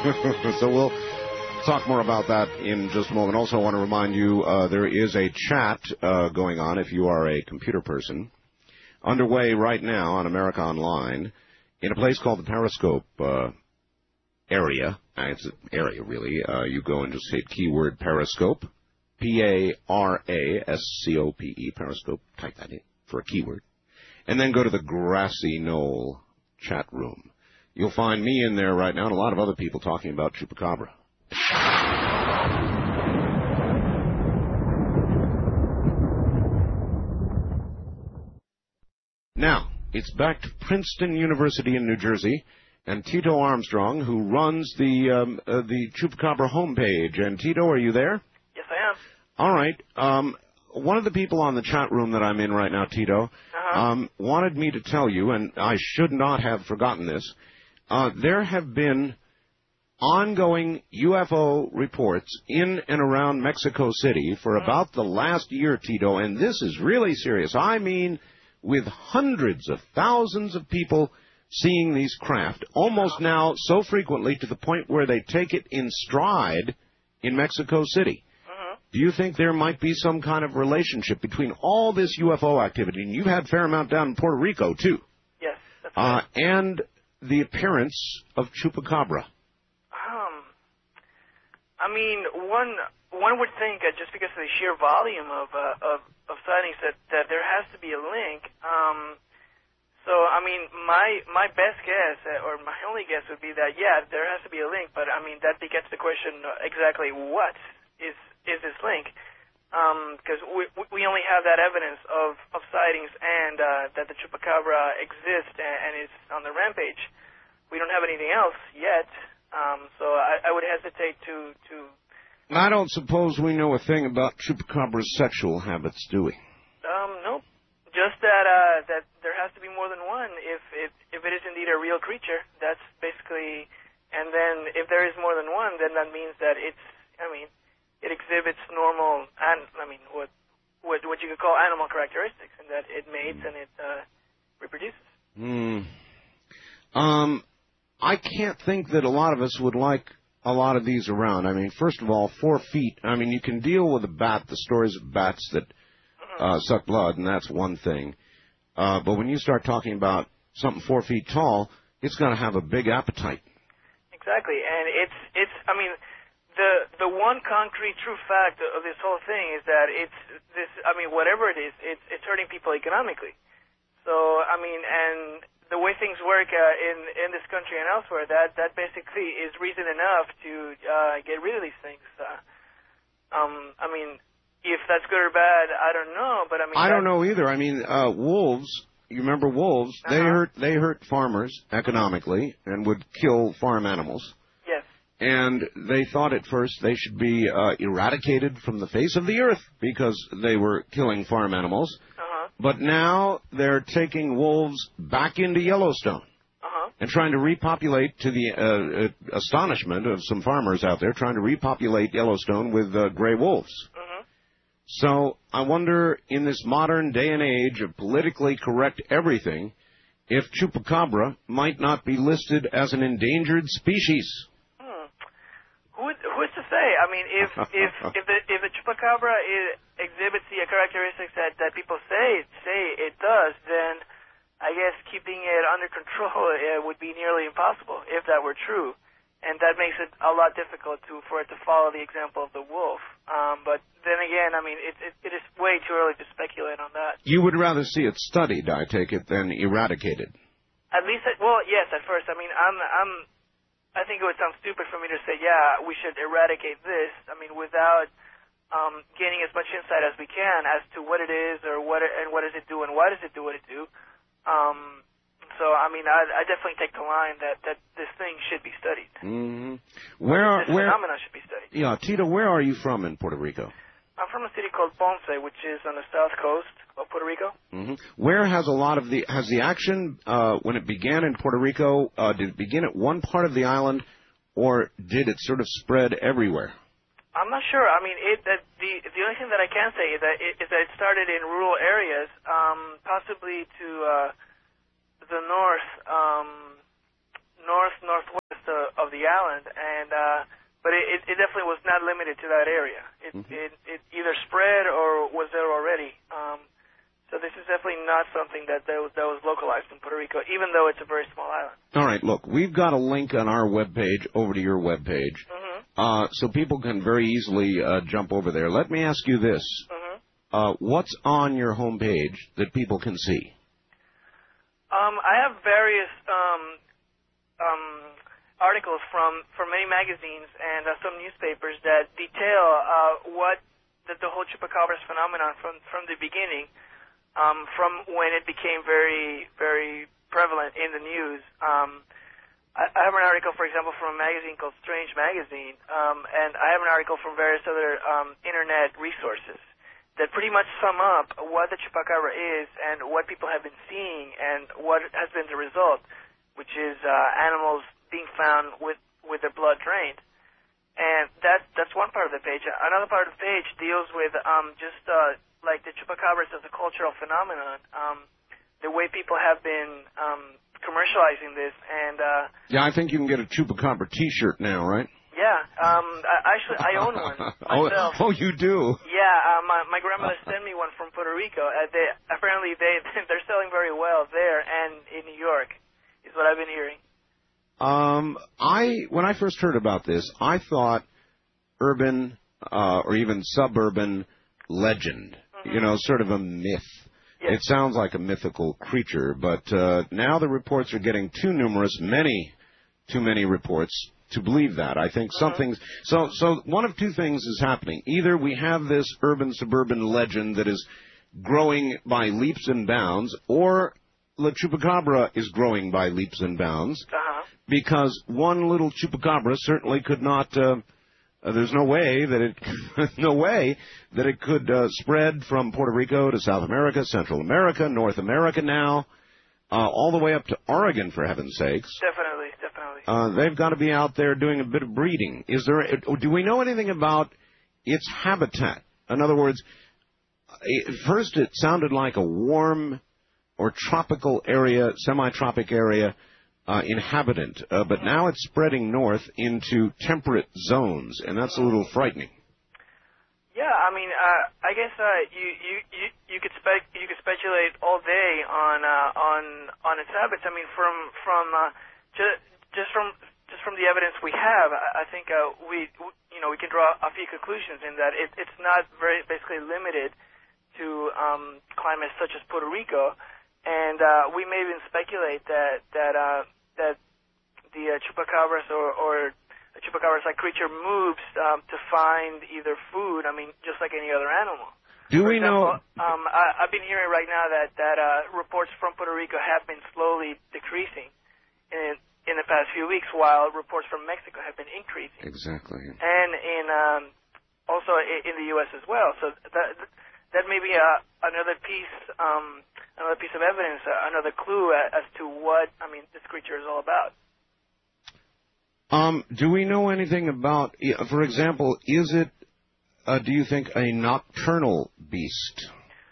So we'll talk more about that in just a moment. Also, I want to remind you there is a chat going on, if you are a computer person, underway right now on America Online in a place called the Periscope area. It's an area, really. You go and just hit keyword Periscope, P-A-R-A-S-C-O-P-E, Periscope. Type that in for a keyword. And then go to the Grassy Knoll chat room. You'll find me in there right now and a lot of other people talking about Chupacabra. Now, it's back to Princeton University in New Jersey, and Tito Armstrong, who runs the Chupacabra homepage. And Tito, are you there? Yes, I am. All right. One of the people on the chat room that I'm in right now, Tito, wanted me to tell you, and I should not have forgotten this, there have been ongoing UFO reports in and around Mexico City for about the last year, Tito, and this is really serious. I mean, with hundreds of thousands of people seeing these craft, almost now so frequently to the point where they take it in stride in Mexico City. Do you think there might be some kind of relationship between all this UFO activity, and you've had a fair amount down in Puerto Rico, too? Yes, that's right. And the appearance of Chupacabra? I mean, one would think that just because of the sheer volume of sightings that there has to be a link. So, I mean, my best guess, or my only guess would be that, yeah, there has to be a link, but, I mean, that begets the question exactly what is this link? Because we only have that evidence of sightings and that the Chupacabra exists and is on the rampage. We don't have anything else yet, so I would hesitate to... I don't suppose we know a thing about Chupacabra's sexual habits, do we? Nope. Just that there has to be more than one if it is indeed a real creature. That's basically... And then if there is more than one, then that means that it exhibits normal, what you could call animal characteristics, and that it mates and it reproduces. I can't think that a lot of us would like a lot of these around. I mean, first of all, 4 feet. I mean, you can deal with a bat, the stories of bats that suck blood, and that's one thing. But when you start talking about something 4 feet tall, it's going to have a big appetite. Exactly, and it's. I mean, the one concrete true fact of this whole thing is that it's this. I mean, whatever it is, it's hurting people economically. So, I mean, and the way things work in this country and elsewhere, that basically is reason enough to get rid of these things. I mean, if that's good or bad, I don't know. But I mean, I don't know either. I mean, wolves. You remember wolves? They hurt farmers economically and would kill farm animals. Yes. And they thought at first they should be eradicated from the face of the earth because they were killing farm animals. But now they're taking wolves back into Yellowstone and trying to repopulate, to the astonishment of some farmers out there, trying to repopulate Yellowstone with gray wolves. So I wonder, in this modern day and age of politically correct everything, if Chupacabra might not be listed as an endangered species. Who is to say? I mean, if the Chupacabra exhibits the characteristics that people say it does, then I guess keeping it under control would be nearly impossible if that were true, and that makes it a lot difficult for it to follow the example of the wolf. But then again, I mean, it is way too early to speculate on that. You would rather see it studied, I take it, than eradicated. At least, well, yes, at first. I mean, I think it would sound stupid for me to say, yeah, we should eradicate this. I mean, without gaining as much insight as we can as to what it is or what does it do and why does it do what it do. So, I mean, I definitely take the line that this thing should be studied. This phenomenon should be studied. Yeah, Tito, where are you from in Puerto Rico? I'm from a city called Ponce, which is on the south coast of Puerto Rico. Where has has the action, when it began in Puerto Rico, did it begin at one part of the island, or did it sort of spread everywhere? I'm not sure. I mean, the only thing that I can say is that it started in rural areas, possibly to the northwest of the island, and but it definitely was not limited to that area. It either spread or was there already. So this is definitely not something that was localized in Puerto Rico, even though it's a very small island. All right, look, we've got a link on our webpage over to your webpage, so people can very easily jump over there. Let me ask you this. What's on your homepage that people can see? I have various articles from many magazines and some newspapers that detail the whole chupacabras phenomenon from the beginning. From when it became very, very prevalent in the news. I have an article, for example, from a magazine called Strange Magazine, and I have an article from various other internet resources that pretty much sum up what the chupacabra is and what people have been seeing and what has been the result, which is animals being found with their blood drained. And that's one part of the page. Another part of the page deals with like the chupacabras as a cultural phenomenon, the way people have been commercializing this, and yeah, I think you can get a chupacabra T-shirt now, right? Yeah, actually, I own one myself. Oh, you do? Yeah, my grandmother sent me one from Puerto Rico. Apparently they're selling very well there and in New York, is what I've been hearing. When I first heard about this, I thought urban or even suburban legend. You know, sort of a myth. Yes. It sounds like a mythical creature, but now the reports are getting too numerous, too many reports to believe that. I think something's... So one of two things is happening. Either we have this urban-suburban legend that is growing by leaps and bounds, or the chupacabra is growing by leaps and bounds, because one little chupacabra certainly could not... there's no way that it could spread from Puerto Rico to South America, Central America, North America now, all the way up to Oregon, for heaven's sakes. Definitely. They've got to be out there doing a bit of breeding. Do we know anything about its habitat? In other words, at first it sounded like a warm or tropical area, semi-tropic area, inhabitant, but now it's spreading north into temperate zones, and that's a little frightening. Yeah, I mean, I guess you could speculate all day on its habits. I mean, just from the evidence we have, I think we can draw a few conclusions in that it's not very basically limited to climates such as Puerto Rico, and we may even speculate that the chupacabras or a chupacabras-like creature moves to find either food. I mean, just like any other animal. For example, I've been hearing right now that reports from Puerto Rico have been slowly decreasing in the past few weeks, while reports from Mexico have been increasing. Exactly. And also in the U.S. as well. So that may be another piece of evidence, another clue as to what this creature is all about. Do we know anything about, for example, is it, do you think, a nocturnal beast?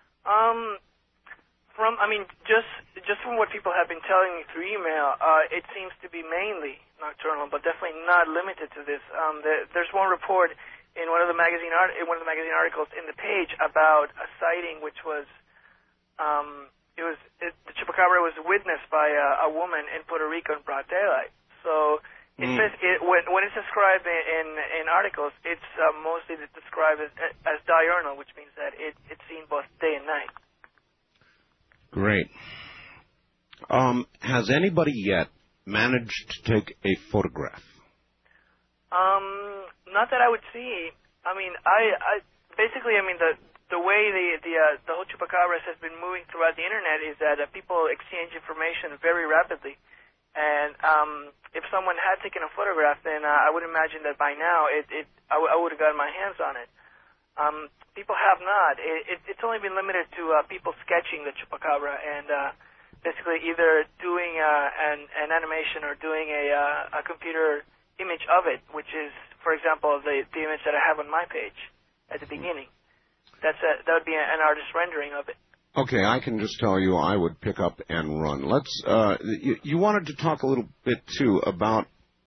Just from what people have been telling me through email, it seems to be mainly nocturnal, but definitely not limited to this. There's one report in one of the magazine articles in the page about a sighting which was the chupacabra was witnessed by a woman in Puerto Rico in broad daylight. So when it's described in articles, it's mostly described as diurnal, which means that it's seen both day and night. Great. Has anybody yet managed to take a photograph? Not that I would see. I mean, the way the whole chupacabras has been moving throughout the internet is that people exchange information very rapidly, and if someone had taken a photograph, then I would imagine that by now I would have gotten my hands on it. People have not. It's only been limited to people sketching the chupacabra and basically either doing an animation or doing a computer image of it, which is, for example, the image that I have on my page at the beginning. That would be an artist's rendering of it. Okay, I can just tell you I would pick up and run. You wanted to talk a little bit, too, about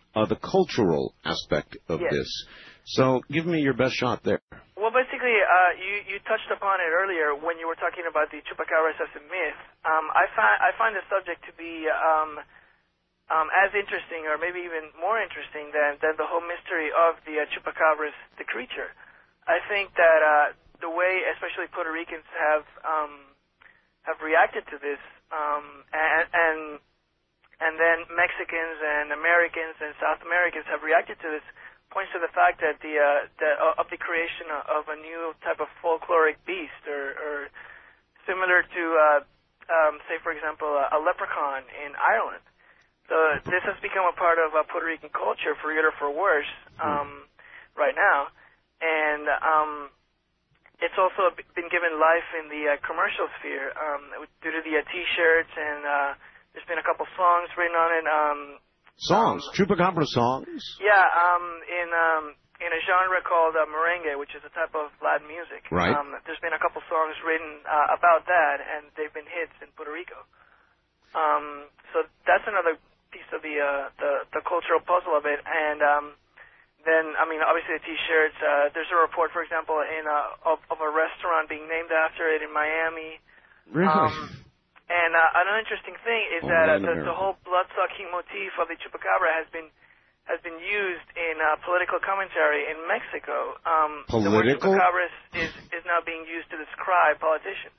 the cultural aspect of Yes. this. So give me your best shot there. Well, basically, you touched upon it earlier when you were talking about the chupacabras as a myth. I find the subject to be as interesting, or maybe even more interesting than the whole mystery of the chupacabras, the creature. I think that the way, especially Puerto Ricans, have reacted to this, and then Mexicans and Americans and South Americans have reacted to this, points to the fact that of the creation of a new type of folkloric beast, or similar to, say, for example, a leprechaun in Ireland. So this has become a part of Puerto Rican culture, for good or for worse, right now. And it's also been given life in the commercial sphere due to the T-shirts, and there's been a couple songs written on it. Songs, chupacabra songs. Yeah, in a genre called merengue, which is a type of Latin music. Right. There's been a couple songs written about that, and they've been hits in Puerto Rico. So that's another piece of the cultural puzzle of it. And then, I mean, obviously the T-shirts. There's a report, for example, of a restaurant being named after it in Miami. Really? And another interesting thing is that the whole blood-sucking motif of the chupacabra has been used in political commentary in Mexico. The word chupacabra is now being used to describe politicians.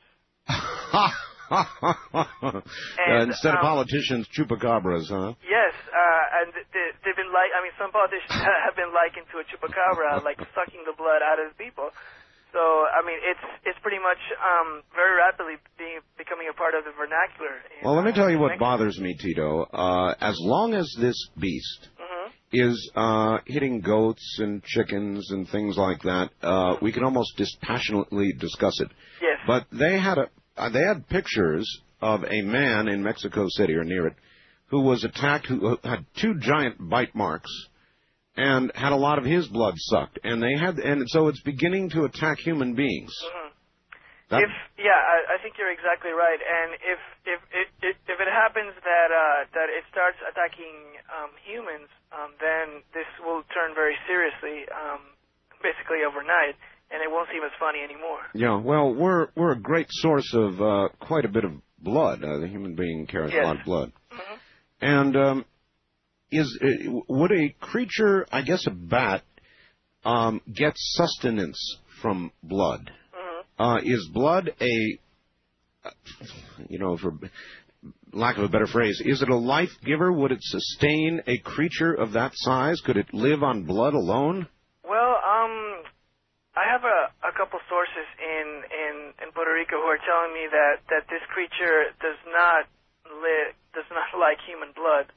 Instead of politicians, chupacabras, huh? Yes, and they've been some politicians have been likened to a chupacabra, like sucking the blood out of the people. So, I mean, it's pretty much very rapidly becoming a part of the vernacular. Well, let me tell you what bothers me, Tito. As long as this beast is hitting goats and chickens and things like that, we can almost dispassionately discuss it. Yes. But they had pictures of a man in Mexico City or near it who was attacked, who had 2 giant bite marks, and had a lot of his blood sucked, and so it's beginning to attack human beings. I think you're exactly right. And if it happens that it starts attacking humans, then this will turn very seriously, basically overnight, and it won't seem as funny anymore. Yeah, well, we're a great source of quite a bit of blood. The human being carries a lot of blood, and. Would a creature, I guess a bat, get sustenance from blood? Is blood for lack of a better phrase, is it a life giver? Would it sustain a creature of that size? Could it live on blood alone? Well, I have a couple sources in Puerto Rico who are telling me that this creature does not like human blood.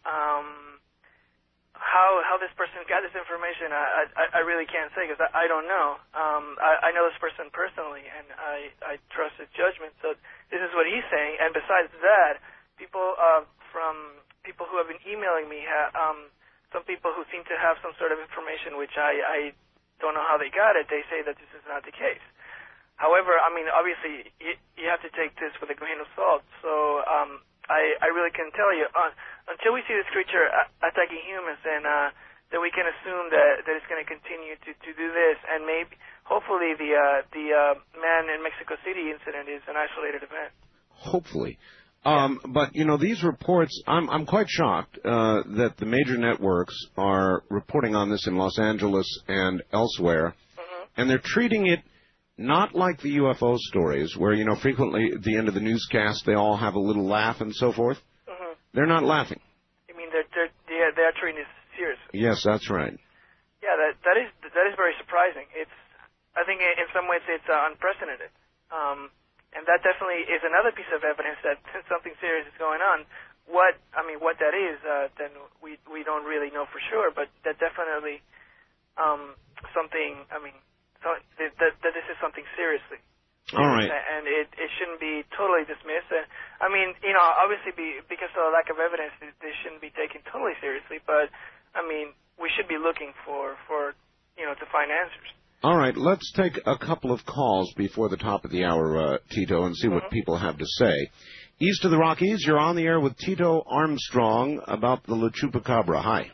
How this person got this information, I really can't say, because I don't know. I know this person personally, and I trust his judgment. So this is what he's saying. And besides that, people who have been emailing me, some people who seem to have some sort of information, which I don't know how they got it. They say that this is not the case. However, I mean, obviously, you have to take this with a grain of salt. So I really can tell you, until we see this creature attacking humans, then we can assume that it's going to continue to do this, and hopefully the man in Mexico City incident is an isolated event. Hopefully. But, these reports, I'm quite shocked that the major networks are reporting on this in Los Angeles and elsewhere, and they're treating it not like the UFO stories, where, frequently at the end of the newscast they all have a little laugh and so forth. They're not laughing. You mean they're treating this seriously? Yes, that's right. Yeah, that is very surprising. I think in some ways it's unprecedented, and that definitely is another piece of evidence that something serious is going on. What that is, then we don't really know for sure, but that definitely something. That this is something seriously. All right. And it shouldn't be totally dismissed. Obviously because of the lack of evidence, this shouldn't be taken totally seriously. But, we should be looking for to find answers. All right. Let's take a couple of calls before the top of the hour, Tito, and see what people have to say. East of the Rockies, you're on the air with Tito Armstrong about the La Chupacabra. Hi. Hello,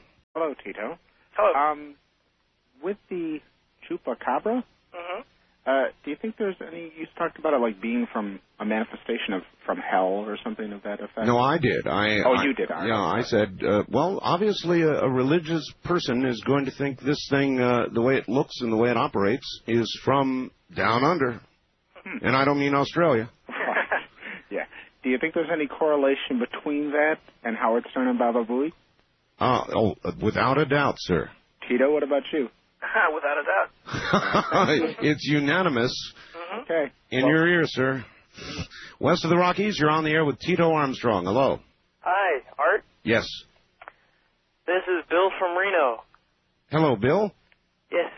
Hello, Tito. Hello. With the chupacabra, do you think there's any? You talked about it like being from a manifestation of from hell or something of that effect. No, I did. You did. I said, well, obviously a religious person is going to think this thing, the way it looks and the way it operates, is from down under. And I don't mean Australia. Yeah. Do you think there's any correlation between that and Howard Stern and Baba Booey? Without a doubt, sir. Tito, what about you? Without a doubt. It's unanimous. Okay. In your ear, sir. West of the Rockies, you're on the air with Tito Armstrong. Hello. Hi, Art. Yes. This is Bill from Reno. Hello, Bill. Yes.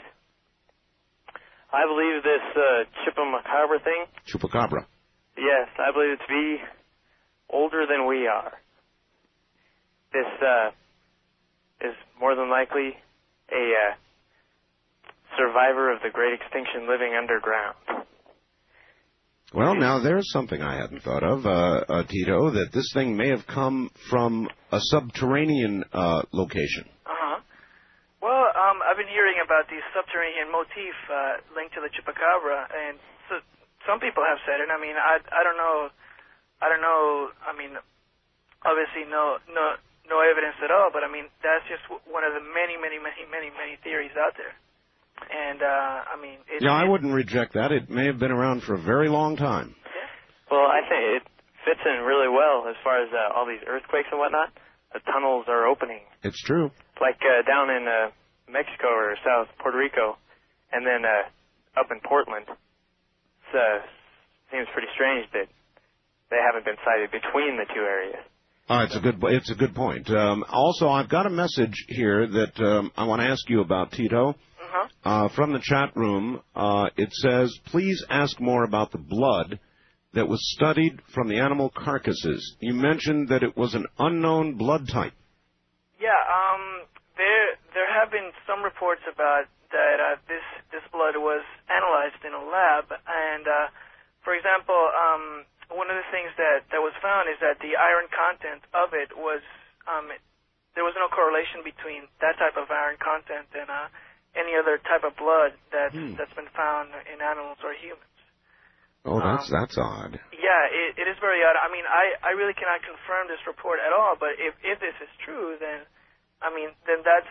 I believe this chupacabra thing. Chupacabra. Yes, I believe it to be older than we are. This is more than likely a survivor of the Great Extinction living underground. Well, now there's something I hadn't thought of, Tito, that this thing may have come from a subterranean location. Well, I've been hearing about the subterranean motif linked to the chupacabra, and so some people have said it. I mean, I don't know. I mean, obviously no evidence at all, but I mean that's just one of the many theories out there. And I mean, I wouldn't reject that. It may have been around for a very long time. Yeah. Well, I think it fits in really well as far as all these earthquakes and whatnot. The tunnels are opening. It's true. Like down in Mexico or South Puerto Rico, and then up in Portland. Seems pretty strange that they haven't been sighted between the two areas. It's a good point. Also, I've got a message here that I want to ask you about, Tito. From the chat room, it says, please ask more about the blood that was studied from the animal carcasses. You mentioned that it was an unknown blood type. Yeah, there have been some reports about that this blood was analyzed in a lab, and for example, one of the things that was found is that the iron content of it was there was no correlation between that type of iron content and any other type of blood that's been found in animals or humans. Oh, that's odd. Yeah, it is very odd. I mean, I really cannot confirm this report at all, but if this is true, then I mean, then that's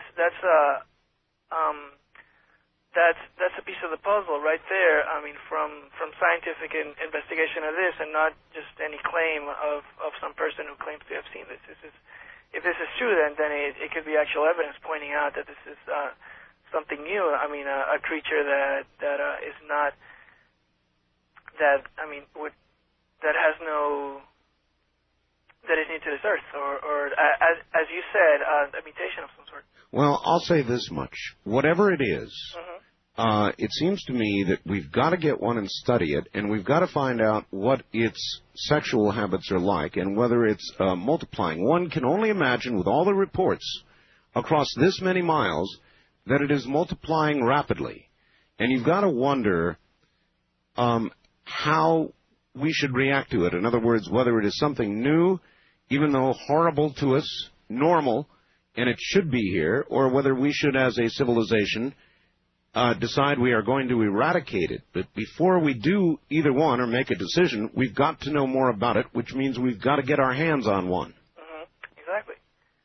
a piece of the puzzle right there. I mean, from scientific investigation of this, and not just any claim of some person who claims to have seen this. If this is true, then it could be actual evidence pointing out that this is something new. I mean, a creature that is not that has no. That is new to this earth, or as you said, a mutation of some sort. Well, I'll say this much. Whatever it is, it seems to me that we've got to get one and study it, and we've got to find out what its sexual habits are like and whether it's multiplying. One can only imagine, with all the reports across this many miles, that it is multiplying rapidly. And you've got to wonder how we should react to it. In other words, whether it is something new, even though horrible to us, normal, and it should be here, or whether we should, as a civilization, decide we are going to eradicate it. But before we do either one or make a decision, we've got to know more about it, which means we've got to get our hands on one. Exactly.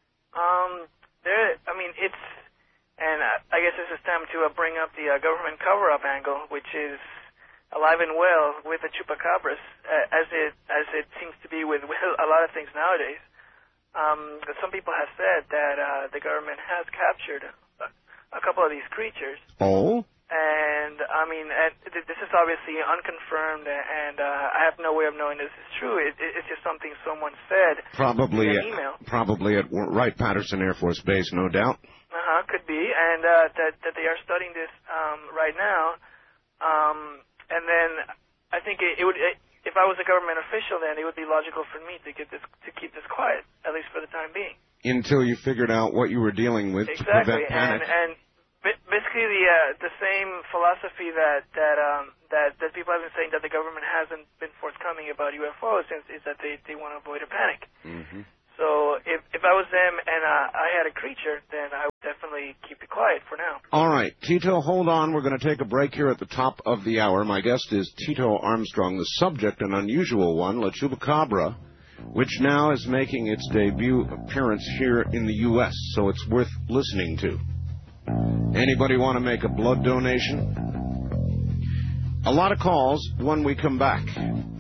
I mean, it's, and I guess this is time to bring up the government cover-up angle, which is alive and well with the chupacabras, as it seems to be with a lot of things nowadays. Some people have said that the government has captured a couple of these creatures. Oh? And, I mean, this is obviously unconfirmed, and I have no way of knowing this is true. It's just something someone said probably in an email. Probably at Wright-Patterson Air Force Base, no doubt. Could be, and that they are studying this right now. And then I think it would, if I was a government official, then it would be logical for me to keep this quiet, at least for the time being. Until you figured out what you were dealing with to prevent panic. And basically the same philosophy that people have been saying that the government hasn't been forthcoming about UFOs is that they want to avoid a panic. So if I was them and I had a creature, then I definitely keep it quiet for now. All right, Tito, hold on. We're going to take a break here at the top of the hour. My guest is Tito Armstrong. The subject, an unusual one, La Chupacabra, which now is making its debut appearance here in the U.S., so it's worth listening to. Anybody want to make a blood donation? A lot of calls when we come back.